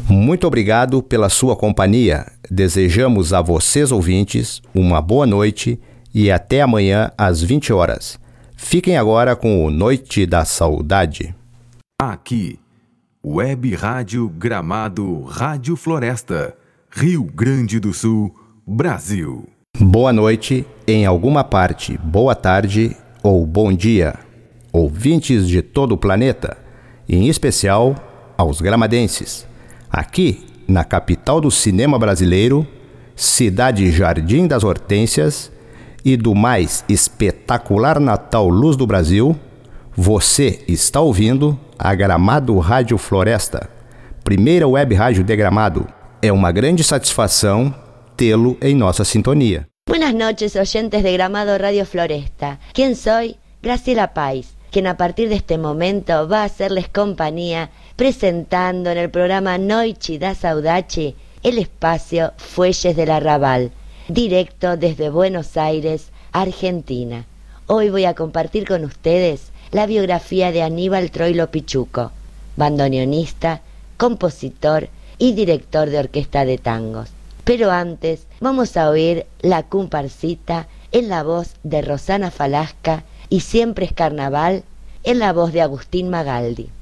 Muito obrigado pela sua companhia. Desejamos a vocês, ouvintes, uma boa noite e até amanhã às 20 horas. Fiquem agora com o Noite da Saudade. Aqui, Web Rádio Gramado, Rádio Floresta, Rio Grande do Sul, Brasil. Boa noite, em alguma parte, boa tarde ou bom dia, ouvintes de todo o planeta, em especial aos gramadenses. Aqui, na capital do cinema brasileiro, cidade Jardim das Hortênsias e do mais espetacular Natal Luz do Brasil, você está ouvindo a Gramado Rádio Floresta, primeira web rádio de Gramado. É uma grande satisfação tê-lo em nossa sintonia. Buenas noches, oyentes de Gramado Radio Floresta. ¿Quién soy? Graciela Pais, quien a partir de este momento va a hacerles compañía presentando en el programa Noite da Saudade el espacio Fuelles del Arrabal, directo desde Buenos Aires, Argentina. Hoy voy a compartir con ustedes la biografía de Aníbal Troilo Pichuco, bandoneonista, compositor y director de orquesta de tangos. Pero antes vamos a oír La Comparsita en la voz de Rosana Falasca y Siempre es Carnaval en la voz de Agustín Magaldi.